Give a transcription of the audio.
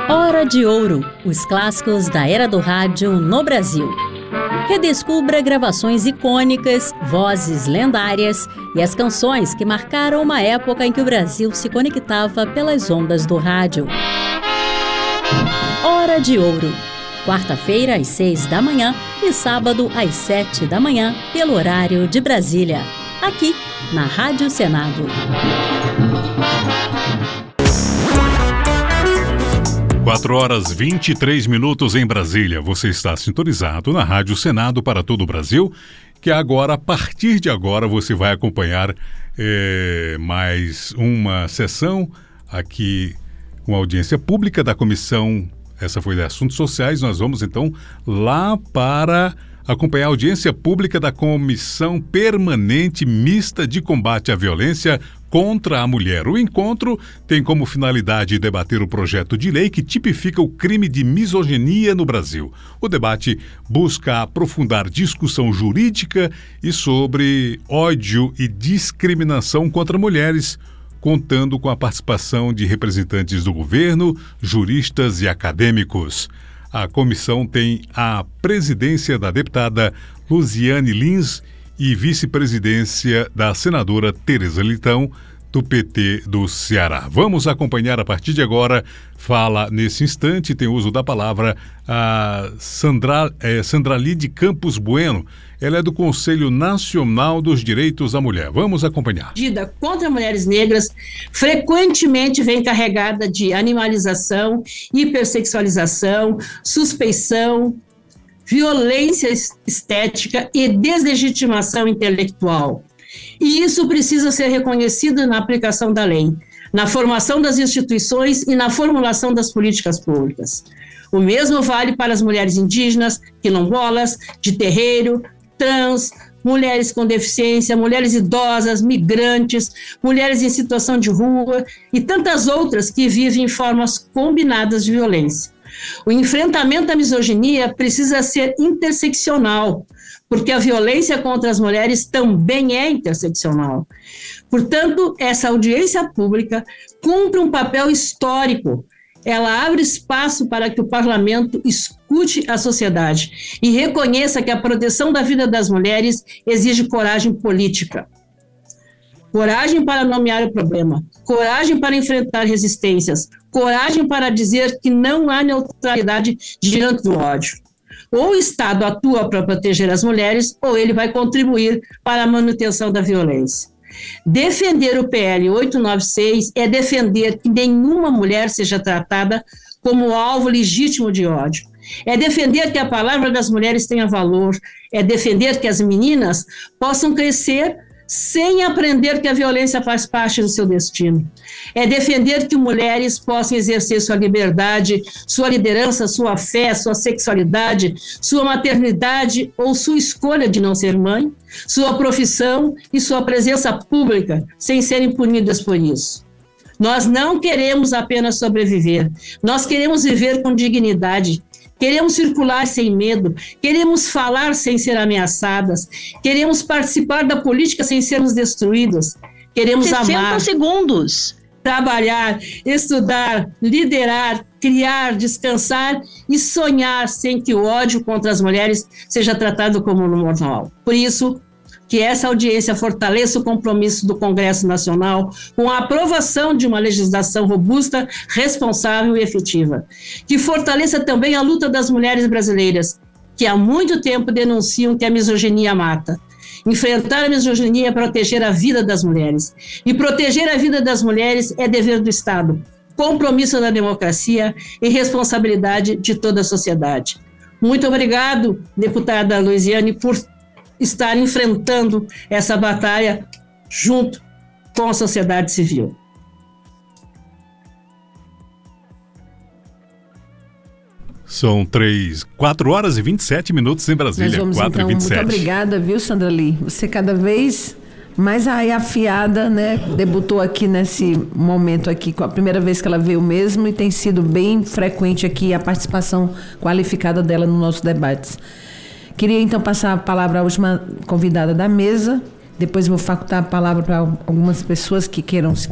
Hora de Ouro, os clássicos da era do rádio no Brasil. Redescubra gravações icônicas, vozes lendárias e as canções que marcaram uma época em que o Brasil se conectava pelas ondas do rádio. Hora de Ouro, quarta-feira às 6 da manhã e sábado às 7 da manhã, pelo horário de Brasília, aqui na Rádio Senado. 4h23 em Brasília. Você está sintonizado na Rádio Senado para todo o Brasil, que agora, a partir de agora, você vai acompanhar mais uma sessão aqui com audiência pública da Comissão, essa foi de Assuntos Sociais. Nós vamos então lá para acompanhar a audiência pública da Comissão Permanente Mista de Combate à Violência contra a Mulher. O encontro tem como finalidade debater o projeto de lei que tipifica o crime de misoginia no Brasil. O debate busca aprofundar discussão jurídica e sobre ódio e discriminação contra mulheres, contando com a participação de representantes do governo, juristas e acadêmicos. A comissão tem a presidência da deputada Luziane Lins e vice-presidência da senadora Tereza Leitão, do PT do Ceará. Vamos acompanhar a partir de agora. Fala nesse instante, tem uso da palavra a Sandralide Campos Bueno. Ela é do Conselho Nacional dos Direitos da Mulher. Vamos acompanhar. A medida contra mulheres negras frequentemente vem carregada de animalização, hipersexualização, suspeição, violência estética e deslegitimação intelectual. E isso precisa ser reconhecido na aplicação da lei, na formação das instituições e na formulação das políticas públicas. O mesmo vale para as mulheres indígenas, quilombolas, de terreiro, trans, mulheres com deficiência, mulheres idosas, migrantes, mulheres em situação de rua e tantas outras que vivem em formas combinadas de violência. O enfrentamento à misoginia precisa ser interseccional, porque a violência contra as mulheres também é interseccional. Portanto, essa audiência pública cumpre um papel histórico. Ela abre espaço para que o parlamento escute a sociedade e reconheça que a proteção da vida das mulheres exige coragem política. Coragem para nomear o problema, coragem para enfrentar resistências, coragem para dizer que não há neutralidade diante do ódio. Ou o Estado atua para proteger as mulheres, ou ele vai contribuir para a manutenção da violência. Defender o PL 896 é defender que nenhuma mulher seja tratada como alvo legítimo de ódio. É defender que a palavra das mulheres tenha valor, é defender que as meninas possam crescer sem aprender que a violência faz parte do seu destino. É defender que mulheres possam exercer sua liberdade, sua liderança, sua fé, sua sexualidade, sua maternidade ou sua escolha de não ser mãe, sua profissão e sua presença pública, sem serem punidas por isso. Nós não queremos apenas sobreviver, nós queremos viver com dignidade. Queremos circular sem medo, queremos falar sem ser ameaçadas, queremos participar da política sem sermos destruídas, queremos amar, segundos. Trabalhar, estudar, liderar, criar, descansar e sonhar sem que o ódio contra as mulheres seja tratado como normal. Por isso, que essa audiência fortaleça o compromisso do Congresso Nacional com a aprovação de uma legislação robusta, responsável e efetiva. Que fortaleça também a luta das mulheres brasileiras, que há muito tempo denunciam que a misoginia mata. Enfrentar a misoginia é proteger a vida das mulheres. E proteger a vida das mulheres é dever do Estado, compromisso da democracia e responsabilidade de toda a sociedade. Muito obrigado, deputada Luziane, por estar enfrentando essa batalha junto com a sociedade civil. São 4h27 em Brasília. Nós vamos, então, muito obrigada, viu, Sandrali? Você cada vez mais afiada, né? Debutou aqui nesse momento aqui, com a primeira vez que ela veio mesmo, e tem sido bem frequente aqui a participação qualificada dela nos nossos debates. Queria, então, passar a palavra à última convidada da mesa. Depois vou facultar a palavra para algumas pessoas que queiram se